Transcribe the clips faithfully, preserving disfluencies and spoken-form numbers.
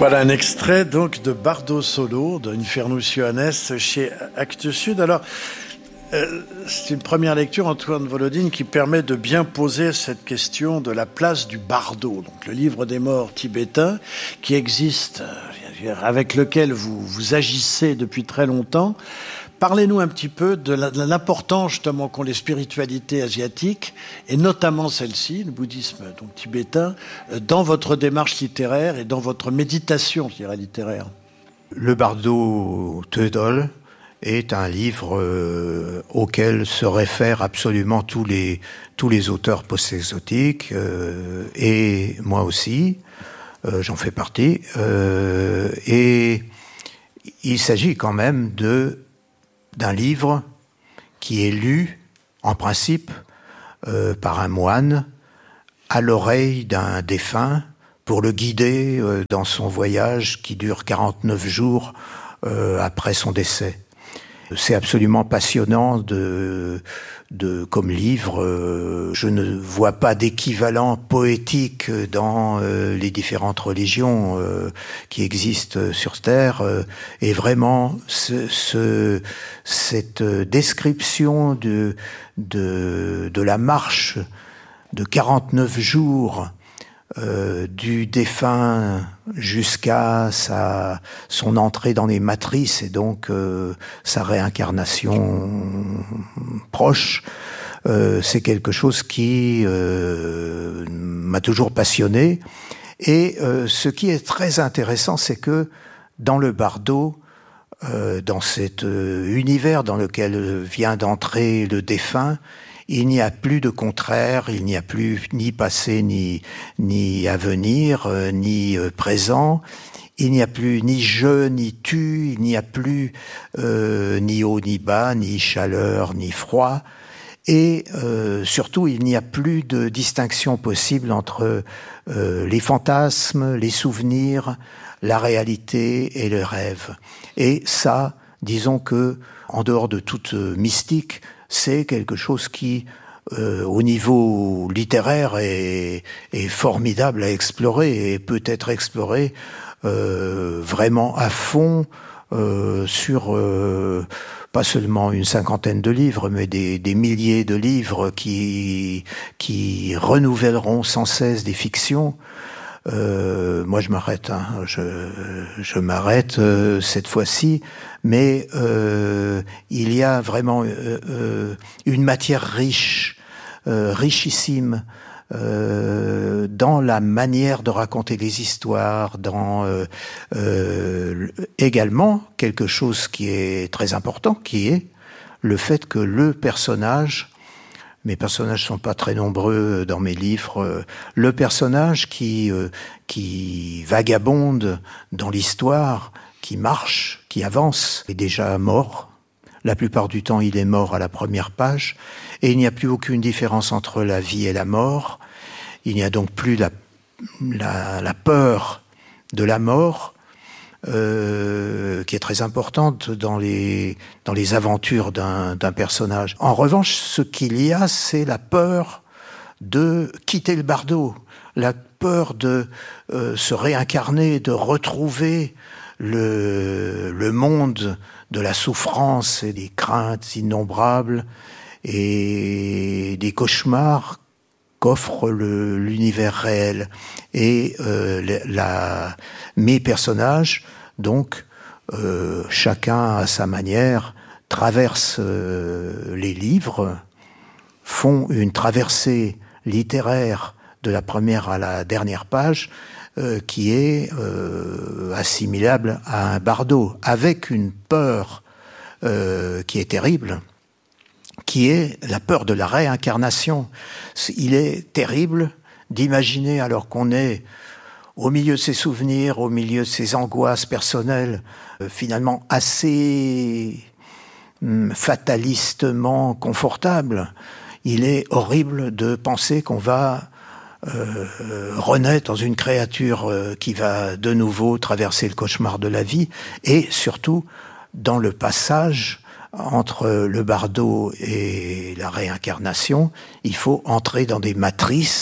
Voilà un extrait donc de Bardo Solo, d'Infernus Johannes chez Actes Sud. Alors, euh, c'est une première lecture, Antoine Volodine, qui permet de bien poser cette question de la place du bardo, donc le livre des morts tibétain, qui existe, euh, avec lequel vous, vous agissez depuis très longtemps. Parlez-nous un petit peu de l'importance justement qu'ont les spiritualités asiatiques, et notamment celle-ci, le bouddhisme donc tibétain, dans votre démarche littéraire et dans votre méditation, je dirais, littéraire. Le Bardo Tödol est un livre euh, auquel se réfèrent absolument tous les, tous les auteurs post-exotiques, euh, et moi aussi, euh, j'en fais partie, euh, et il s'agit quand même de d'un livre qui est lu, en principe, euh, par un moine à l'oreille d'un défunt pour le guider euh, dans son voyage qui dure quarante-neuf jours euh, après son décès. C'est absolument passionnant de, de, comme livre. Euh, je ne vois pas d'équivalent poétique dans euh, les différentes religions euh, qui existent sur Terre. Euh, et vraiment, ce, ce, cette description de, de, de la marche de quarante-neuf jours Euh, du défunt jusqu'à sa, son entrée dans les matrices et donc euh, sa réincarnation proche, euh, c'est quelque chose qui euh, m'a toujours passionné. Et euh, ce qui est très intéressant, c'est que dans le Bardo, euh, dans cet euh, univers dans lequel vient d'entrer le défunt, il n'y a plus de contraire, il n'y a plus ni passé, ni, ni avenir, euh, ni euh, présent. Il n'y a plus ni je, ni tu, il n'y a plus euh, ni haut, ni bas, ni chaleur, ni froid. Et euh, surtout, il n'y a plus de distinction possible entre euh, les fantasmes, les souvenirs, la réalité et le rêve. Et ça, disons que, en dehors de toute mystique, c'est quelque chose qui, euh, au niveau littéraire, est, est formidable à explorer et peut être exploré euh, vraiment à fond euh, sur euh, pas seulement une cinquantaine de livres, mais des, des milliers de livres qui, qui renouvelleront sans cesse des fictions. Euh, moi, je m'arrête, hein, je, je m'arrête euh, cette fois-ci, mais euh, il y a vraiment euh, euh, une matière riche, euh, richissime, euh, dans la manière de raconter les histoires, dans euh, euh, également quelque chose qui est très important, qui est le fait que le personnage, mes personnages sont pas très nombreux dans mes livres. Le personnage qui euh, qui vagabonde dans l'histoire, qui marche, qui avance, est déjà mort. La plupart du temps, il est mort à la première page, et il n'y a plus aucune différence entre la vie et la mort. Il n'y a donc plus la la, la peur de la mort, Euh, qui est très importante dans les dans les aventures d'un d'un personnage. En revanche, ce qu'il y a, c'est la peur de quitter le bardo, la peur de euh, se réincarner, de retrouver le le monde de la souffrance et des craintes innombrables et des cauchemars qu'offre le, l'univers réel. Et euh, la, mes personnages, donc, euh, chacun à sa manière, traversent euh, les livres, font une traversée littéraire de la première à la dernière page, euh, qui est euh, assimilable à un bardo, avec une peur euh, qui est terrible, qui est la peur de la réincarnation. Il est terrible d'imaginer, alors qu'on est au milieu de ses souvenirs, au milieu de ses angoisses personnelles, euh, finalement assez hum, fatalistement confortable, il est horrible de penser qu'on va euh, renaître dans une créature euh, qui va de nouveau traverser le cauchemar de la vie, et surtout dans le passage entre le bardo et la réincarnation, il faut entrer dans des matrices,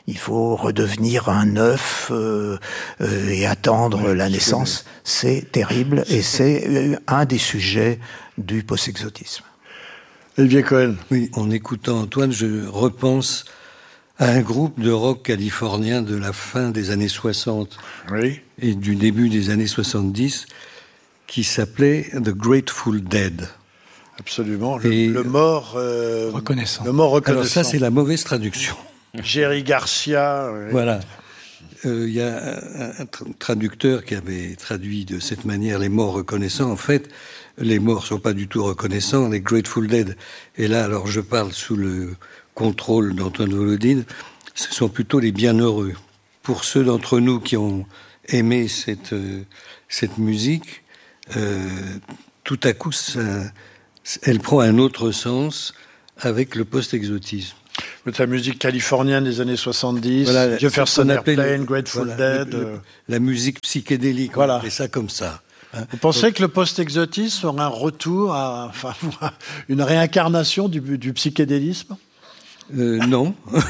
il faut redevenir un œuf euh, euh, et attendre oui, la naissance. C'est terrible et c'est un des sujets du post-exotisme. Olivier Cohen. Oui, en écoutant Antoine, je repense à un groupe de rock californien de la fin des années soixante oui. et du début des années soixante-dix qui s'appelait The Grateful Dead. Absolument, le, et le mort euh, reconnaissant. Le mort reconnaissant. Alors ça, c'est la mauvaise traduction. Jerry Garcia. Oui. Voilà. Il euh, y a un, un traducteur qui avait traduit de cette manière les morts reconnaissants. En fait, les morts sont pas du tout reconnaissants, les Grateful Dead. Et là, alors je parle sous le contrôle d'Antoine Volodine, ce sont plutôt les bienheureux. Pour ceux d'entre nous qui ont aimé cette, euh, cette musique, euh, tout à coup, ça, elle prend un autre sens avec le post-exotisme. La musique californienne des années soixante-dix, voilà, Jefferson Airplane, Grateful voilà, Dead. Le, le, la musique psychédélique, voilà. On fait ça comme ça. Hein. Vous pensez Donc, que le post-exotisme aura un retour, à, enfin, une réincarnation du, du psychédélisme ? euh, Non.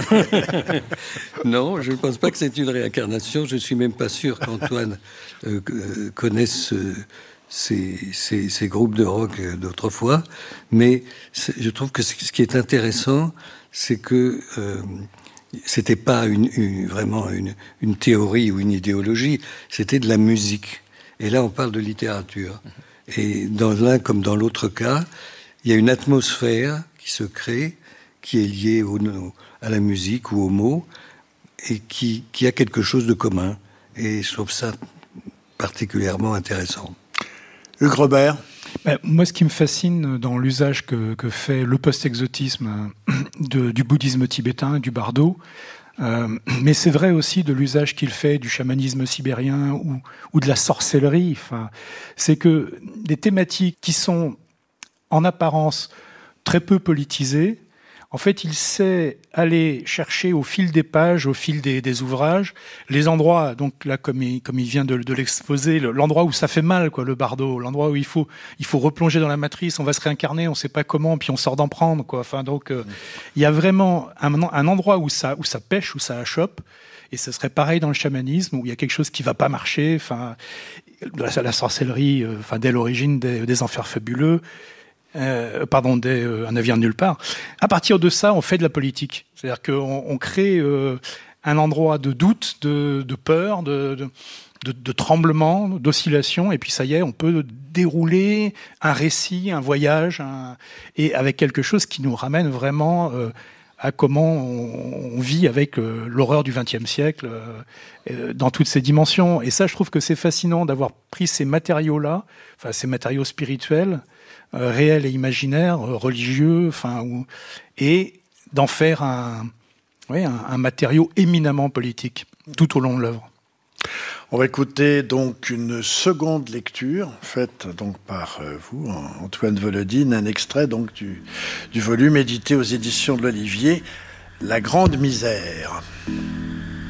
Non, je ne pense pas que c'est une réincarnation. Je ne suis même pas sûr qu'Antoine euh, connaisse euh, ces, ces, ces groupes de rock d'autrefois. Mais je trouve que ce qui est intéressant, c'est que euh, c'était pas une, une, vraiment une, une théorie ou une idéologie, c'était de la musique. Et là, on parle de littérature. Et dans l'un comme dans l'autre cas, il y a une atmosphère qui se crée, qui est liée au, à la musique ou aux mots, et qui, qui a quelque chose de commun. Et je trouve ça particulièrement intéressant. Hugues Robert. Ben, moi, ce qui me fascine dans l'usage que, que fait le post-exotisme de, du bouddhisme tibétain, du bardo, euh, mais c'est vrai aussi de l'usage qu'il fait du chamanisme sibérien ou, ou de la sorcellerie. Enfin, c'est que des thématiques qui sont en apparence très peu politisées, en fait, il sait aller chercher au fil des pages, au fil des, des ouvrages, les endroits, donc là, comme il, comme il vient de, de l'exposer, l'endroit où ça fait mal, quoi, le bardo, l'endroit où il faut, il faut replonger dans la matrice, on va se réincarner, on ne sait pas comment, puis on sort d'en prendre, quoi. Enfin, donc, euh, il y a vraiment un, un endroit où ça, où ça pêche, où ça achoppe, et ce serait pareil dans le chamanisme, où il y a quelque chose qui ne va pas marcher, enfin, la, la sorcellerie, euh, enfin, dès l'origine des, des enfers fabuleux. Euh, pardon, des, euh, un navire de nulle part. À partir de ça, on fait de la politique. C'est-à-dire qu'on on crée euh, un endroit de doute, de, de peur, de, de, de, de tremblement, d'oscillation, et puis ça y est, on peut dérouler un récit, un voyage, un, et avec quelque chose qui nous ramène vraiment euh, à comment on, on vit avec euh, l'horreur du vingtième siècle euh, dans toutes ses dimensions. Et ça, je trouve que c'est fascinant d'avoir pris ces matériaux-là, enfin ces matériaux spirituels, Euh, réel et imaginaire, euh, religieux, enfin, ou, et d'en faire un, oui, un, un matériau éminemment politique tout au long de l'œuvre. On va écouter donc une seconde lecture faite donc par euh, vous, Antoine Volodine, un extrait donc du, du volume édité aux éditions de l'Olivier, La Grande Misère.